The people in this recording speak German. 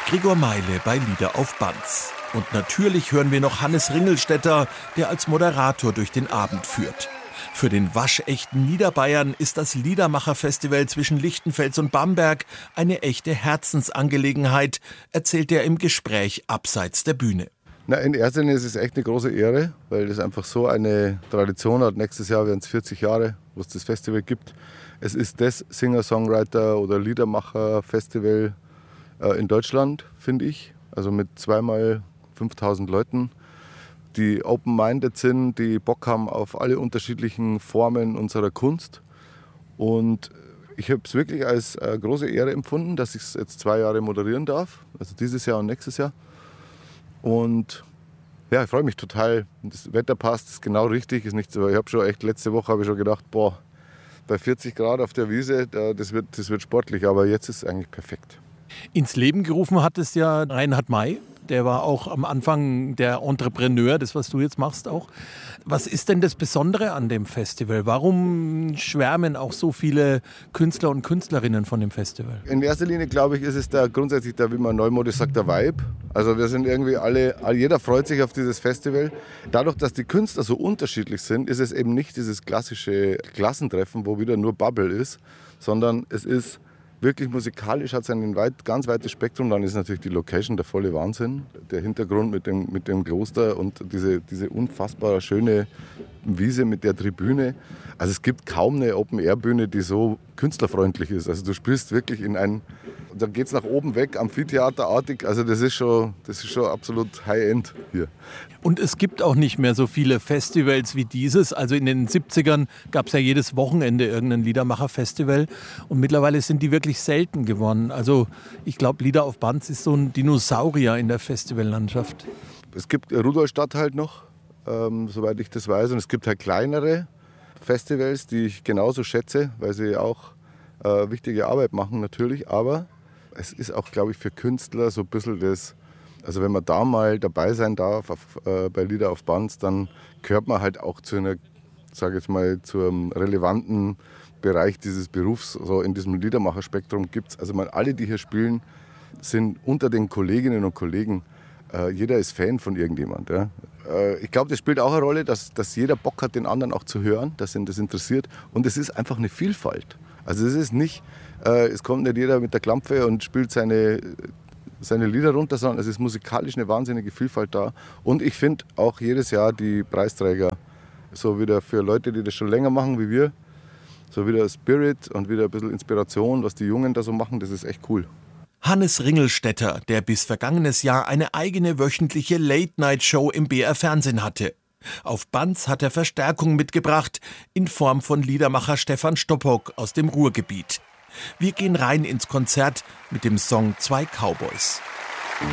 Gregor Meile bei Lieder auf Banz. Und natürlich hören wir noch Hannes Ringelstetter, der als Moderator durch den Abend führt. Für den waschechten Niederbayern ist das Liedermacher-Festival zwischen Lichtenfels und Bamberg eine echte Herzensangelegenheit, erzählt er im Gespräch abseits der Bühne. Na, in erster Linie ist es echt eine große Ehre, weil das einfach so eine Tradition hat. Nächstes Jahr werden es 40 Jahre, wo es das Festival gibt. Es ist das Singer-Songwriter- oder Liedermacher-Festival in Deutschland, finde ich. Also mit zweimal 5000 Leuten, die open-minded sind, die Bock haben auf alle unterschiedlichen Formen unserer Kunst. Und ich habe es wirklich als große Ehre empfunden, dass ich es jetzt 2 Jahre moderieren darf. Also dieses Jahr und nächstes Jahr. Und ja, ich freue mich total. Das Wetter passt, ist genau richtig. Ist nicht so. Ich habe schon echt letzte Woche habe ich schon gedacht, boah, bei 40 Grad auf der Wiese, das wird sportlich. Aber jetzt ist es eigentlich perfekt. Ins Leben gerufen hat es ja Reinhard May. Der war auch am Anfang der Entrepreneur, das, was du jetzt machst auch. Was ist denn das Besondere an dem Festival? Warum schwärmen auch so viele Künstler und Künstlerinnen von dem Festival? In erster Linie, glaube ich, ist es grundsätzlich wie man neumodisch sagt, der Vibe. Also wir sind irgendwie jeder freut sich auf dieses Festival. Dadurch, dass die Künstler so unterschiedlich sind, ist es eben nicht dieses klassische Klassentreffen, wo wieder nur Bubble ist, sondern es ist wirklich musikalisch, hat es ein ganz weites Spektrum. Dann ist natürlich die Location der volle Wahnsinn. Der Hintergrund mit dem Kloster und diese unfassbar schöne Wiese mit der Tribüne. Also es gibt kaum eine Open-Air-Bühne, die so künstlerfreundlich ist. Also du spielst wirklich da geht es nach oben weg, Amphitheaterartig. Also das ist schon absolut High-End hier. Und es gibt auch nicht mehr so viele Festivals wie dieses. Also in den 70ern gab es ja jedes Wochenende irgendein Liedermacher-Festival. Und mittlerweile sind die wirklich selten geworden. Also ich glaube, Lieder auf Banz ist so ein Dinosaurier in der Festivallandschaft. Es gibt Rudolstadt halt noch, soweit ich das weiß. Und es gibt halt kleinere Festivals, die ich genauso schätze, weil sie auch wichtige Arbeit machen natürlich. Aber es ist auch, glaube ich, für Künstler so ein bisschen das, also wenn man da mal dabei sein darf bei Lieder auf Banz, dann gehört man halt auch zu einem relevanten Bereich dieses Berufs. So in diesem Liedermacherspektrum gibt es, also alle, die hier spielen, sind unter den Kolleginnen und Kollegen, jeder ist Fan von irgendjemand. Ja. Ich glaube, das spielt auch eine Rolle, dass jeder Bock hat, den anderen auch zu hören, dass ihn das interessiert. Und es ist einfach eine Vielfalt. Also es ist nicht, es kommt nicht jeder mit der Klampfe und spielt seine Lieder runter, sondern es ist musikalisch eine wahnsinnige Vielfalt da. Und ich finde auch jedes Jahr die Preisträger so wieder für Leute, die das schon länger machen wie wir, so wieder Spirit und wieder ein bisschen Inspiration, was die Jungen da so machen, das ist echt cool. Hannes Ringelstetter, der bis vergangenes Jahr eine eigene wöchentliche Late-Night-Show im BR Fernsehen hatte. Auf Banz hat er Verstärkung mitgebracht, in Form von Liedermacher Stefan Stoppock aus dem Ruhrgebiet. Wir gehen rein ins Konzert mit dem Song 2 Cowboys.